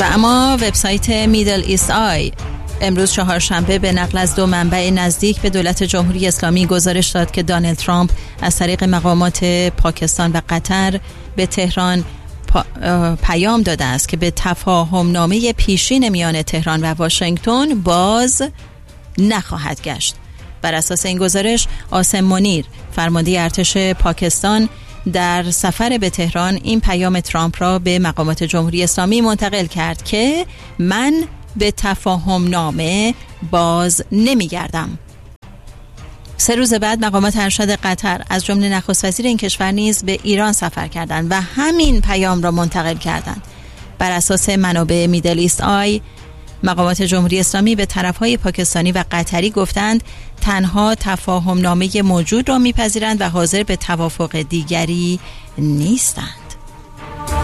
اما وبسایت میدل ایست آی امروز چهارشنبه به نقل از 2 منبع نزدیک به دولت جمهوری اسلامی گزارش داد که دونالد ترامپ از طریق مقامات پاکستان و قطر به تهران پیام داده است که به تفاهم نامه پیشین میان تهران و واشنگتن باز نخواهد گشت. بر اساس این گزارش عاصم منیر فرمانده ارتش پاکستان در سفر به تهران این پیام ترامپ را به مقامات جمهوری اسلامی منتقل کرد که من به تفاهم نامه باز نمیگردم. 3 روز بعد مقامات ارشد قطر از جمله نخست وزیر این کشور نیز به ایران سفر کردند و همین پیام را منتقل کردند. بر اساس منابع میدل ایست آی مقامات جمهوری اسلامی به طرفهای پاکستانی و قطری گفتند تنها تفاهم نامه موجود را میپذیرند و حاضر به توافق دیگری نیستند.